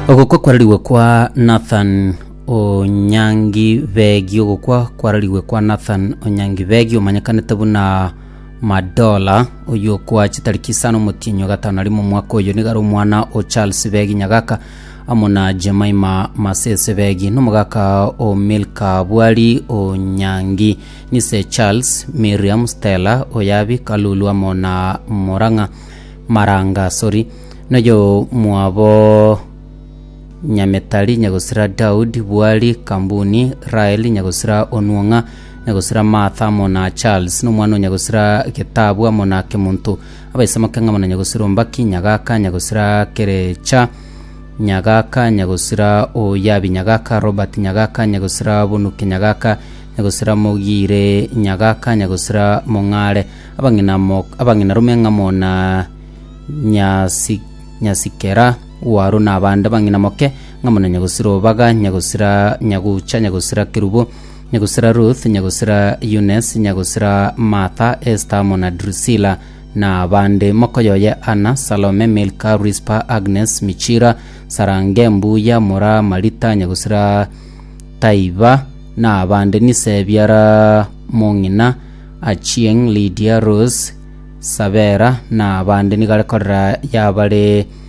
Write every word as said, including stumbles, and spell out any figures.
Ogokwa kwaraliwe kwa Nathan Onyangi Vegi ogokwa kwaraliwe kwa Nathan Onyangi Vegi omanyakanete buna madola oyo kwa chitariki sano mutinyo gatano ali mu mwaka oyo nigaro mwana o Charles Vegi nyagaka amona Jemaima Masese Vegi nomugaka o Milka Bwali Onyangi nise Charles Miriam Stella Oyabi Kalulu amona Moranga Maranga sorry nayo mwabo Nyametali nyagosira Daud Bwali Kambuni Raeli nyagosira Onuanga nyagosira Martha mona Charles no mwana nyagosira Kitabu amona Kemuntu abaisama kanga mona nyagosira Mbaki nyagaka nyagosira Kerecha nyagaka nyagosira Oyabi nyagaka Robert nyagaka nyagosira Bunuki nyagaka nyagosira Mogire nyagaka nyagosira Mongare abangina mok abangina rumenga mona nyasi nyasikera waru nabanda bangina moke ngamona nyagosira Obaga nyagosira Nyagucha nyagosira Kirubo nyagosira Ruth nyagosira Eunice nyagosira Martha Esther mona Drusilla na bande mokoyoye Ana Salome Milka Rispa Agnes Michira Sarange Mbuya Mora Marita nyagosira Taiba na bande nisebyara Mongina Achieng Lydia Rose Savera na bande nigalekorera yabale